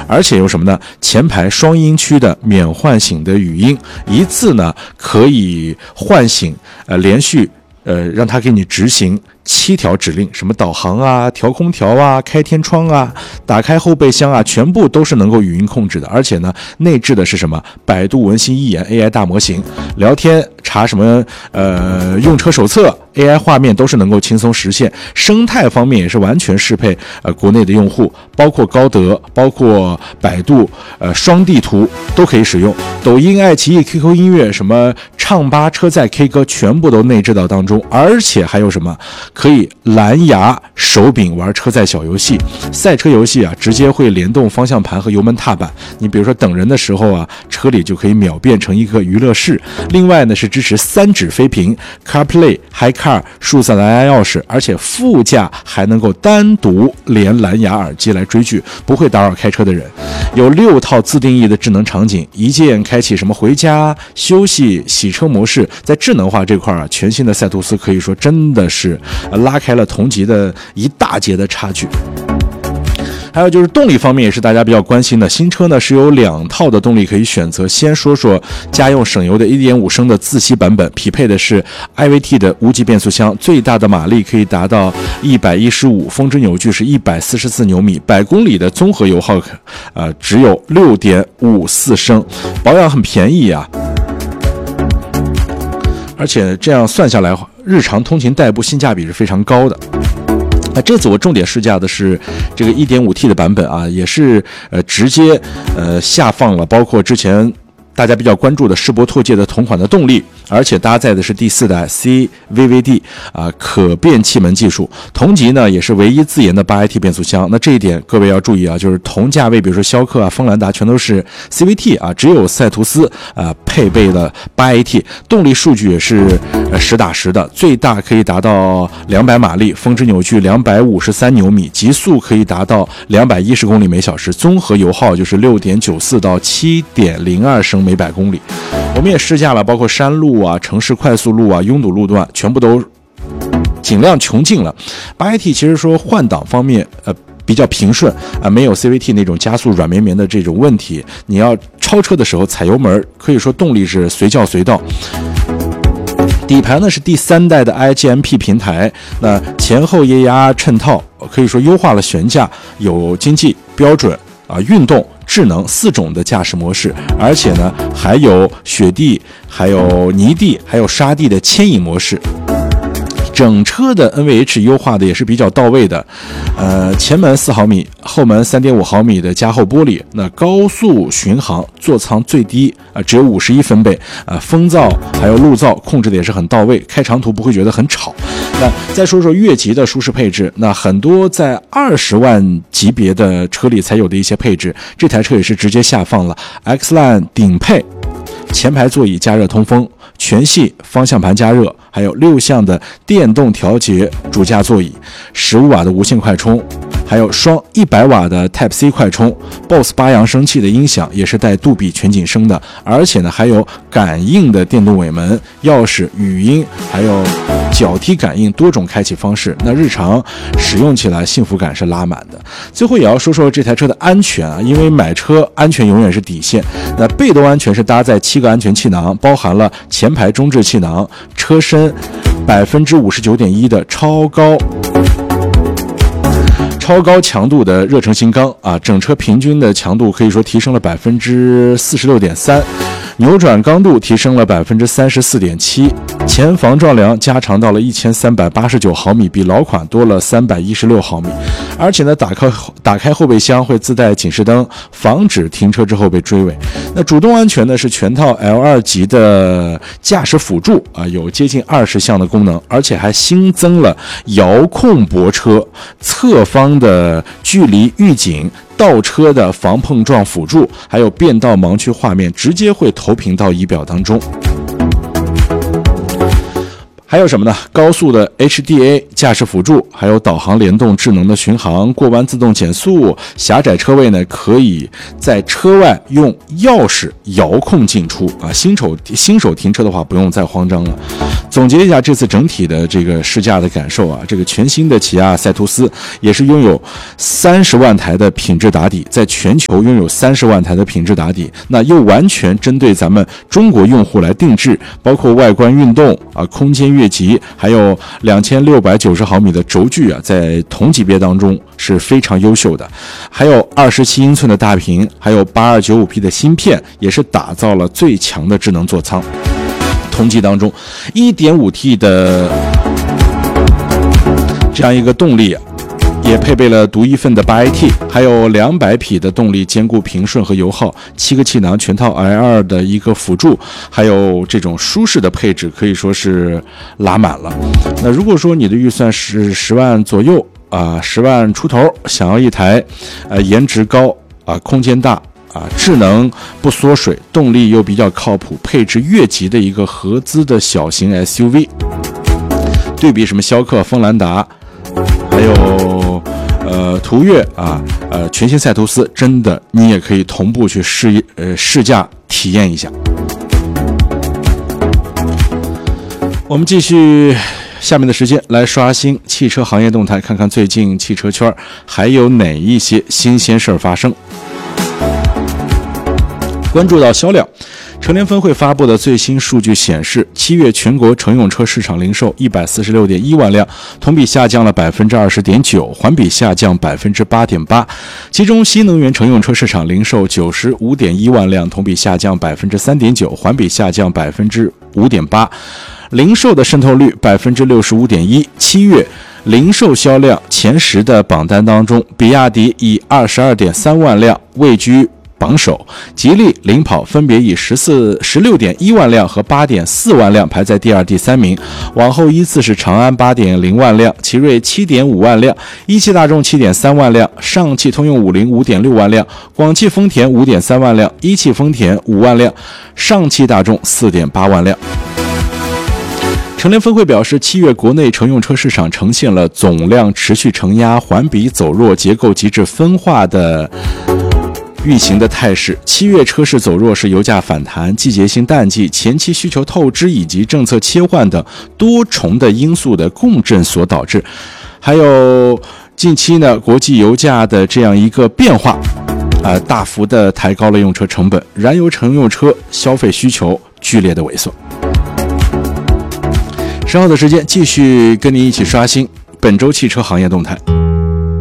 而且有什么呢？前排双音区的免唤醒的语音，一次呢可以唤醒连续让它给你执行7条指令，什么导航啊、调空调啊、开天窗啊、打开后备箱啊，全部都是能够语音控制的。而且呢，内置的是什么？百度文心一言 AI 大模型，聊天、查什么用车手册、AI 画面都是能够轻松实现。生态方面也是完全适配国内的用户，包括高德、包括百度、双地图都可以使用。抖音、爱奇艺、QQ 音乐、什么唱吧、车载 K 歌全部都内置到当中，而且还有什么？可以蓝牙手柄玩车载小游戏，赛车游戏啊，直接会联动方向盘和油门踏板。你比如说等人的时候啊，车里就可以秒变成一个娱乐室。另外呢，是支持3指飞屏、CarPlay、HiCar 数字蓝牙钥匙，而且副驾还能够单独连蓝牙耳机来追剧，不会打扰开车的人。有6套自定义的智能场景，一键开启什么回家、休息、洗车模式。在智能化这块啊，全新的赛途斯可以说真的是拉开了同级的一大截的差距。还有就是动力方面也是大家比较关心的，新车呢是有2套的动力可以选择。先说说家用省油的 1.5 升的自吸版本，匹配的是 IVT 的无级变速箱，最大的马力可以达到115，峰值扭矩是144牛米，100公里的综合油耗只有 6.54 升，保养很便宜啊。而且这样算下来，日常通勤代步性价比是非常高的。那这次我重点试驾的是这个 1.5T 的版本啊，也是直接下放了包括之前大家比较关注的世博拓界的同款的动力，而且搭载的是第4代 CVVD 可变气门技术，同级呢也是唯一自研的8AT 变速箱。那这一点各位要注意啊，就是同价位比如说逍客啊、锋兰达全都是 CVT 啊，只有赛途斯配备了8AT， 动力数据也是实打实的，最大可以达到200马力，峰值扭矩253牛米，极速可以达到210公里每小时，综合油耗就是 6.94 到 7.02 升每100公里。我们也试驾了包括山路啊、城市快速路啊、拥堵路段，全部都尽量穷尽了。8AT 其实说换挡方面比较平顺没有 CVT 那种加速软绵绵的这种问题，你要超车的时候踩油门，可以说动力是随叫随到。底盘呢是第3代的 IGMP 平台，那前后液压衬套可以说优化了悬架，有经济、标准运动、智能4种的驾驶模式，而且呢还有雪地、还有泥地、还有沙地的牵引模式。整车的 NVH 优化的也是比较到位的，前门4毫米，后门3.5毫米的加厚玻璃，那高速巡航座舱最低只有51分贝，风噪还有路噪控制的也是很到位，开长途不会觉得很吵。那再说说越级的舒适配置，那很多在20万级别的车里才有的一些配置，这台车也是直接下放了 X-Line 顶配。前排座椅加热通风，全系方向盘加热，还有6项的电动调节主驾座椅，15瓦的无线快充，还有双100瓦的 Type-C 快充， BOSS 8扬声器的音响也是带杜比全景声的，而且呢还有感应的电动尾门、钥匙、语音，还有脚踢感应多种开启方式，那日常使用起来幸福感是拉满的。最后也要说说这台车的安全啊，因为买车安全永远是底线。那被动安全是搭载7个安全气囊，包含了前排中置气囊，车身 59.1% 的超高强度的热成型钢整车平均的强度可以说提升了 46.3%， 扭转刚度提升了 34.7%， 前防撞梁加长到了1389毫米，比老款多了316毫米。而且呢打开后备箱会自带警示灯，防止停车之后被追尾。那主动安全呢是全套 L2 级的驾驶辅助有接近20项的功能，而且还新增了遥控泊车、侧方的距离预警、倒车的防碰撞辅助，还有变道盲区画面直接会投屏到仪表当中。 还有什么呢？高速的 HDA 驾驶辅助，还有导航联动智能的巡航，过弯自动减速，狭窄车位呢可以在车外用钥匙遥控进出啊。新手停车的话不用再慌张了。总结一下这次整体的这个试驾的感受啊，这个全新的起亚赛途斯也是拥有30万台的品质打底，在全球拥有30万台的品质打底，那又完全针对咱们中国用户来定制，包括外观运动啊、空间越级，还有2690毫米的轴距啊，在同级别当中是非常优秀的。还有27英寸的大屏，还有 8295P 的芯片，也是打造了最强的智能座舱。同级当中 1.5T 的这样一个动力也配备了独一份的 8AT， 还有200匹的动力，兼顾平顺和油耗，7个气囊全套 L2 的一个辅助，还有这种舒适的配置，可以说是拉满了。那如果说你的预算是10万左右啊，10万出头，想要一台颜值高啊，空间大啊，智能不缩水，动力又比较靠谱，配置越级的一个合资的小型 SUV， 对比什么逍客、锋兰达，还有途岳啊，全新赛途斯，真的你也可以同步去试驾体验一下。我们继续下面的时间来刷新汽车行业动态，看看最近汽车圈还有哪一些新鲜事儿发生。关注到销量，乘联分会发布的最新数据显示，7月全国乘用车市场零售146.1万辆，同比下降了 20.9%， 环比下降 8.8%。其中新能源乘用车市场零售95.1万辆，同比下降 3.9%， 环比下降 5.8%。零售的渗透率 65.1%。7月零售销量前10的榜单当中，比亚迪以 22.3 万辆位居榜首，吉利领跑，分别以 16.1 万辆和 8.4 万辆排在第2、第3名。往后依次是长安 8.0 万辆，奇瑞 7.5 万辆，一汽大众 7.3 万辆，上汽通用50 5.6 万辆，广汽丰田 5.3 万辆，一汽丰田5万辆，上汽大众 4.8 万辆。乘联分会表示，7月国内乘用车市场呈现了总量持续承压、环比走弱、结构极致分化的运行的态势。7月车市走弱是油价反弹、季节性淡季、前期需求透支以及政策切换等多重的因素的共振所导致，还有近期呢国际油价的这样一个变化，大幅的抬高了用车成本，燃油乘用车消费需求剧烈的萎缩。稍后的时间继续跟您一起刷新本周汽车行业动态。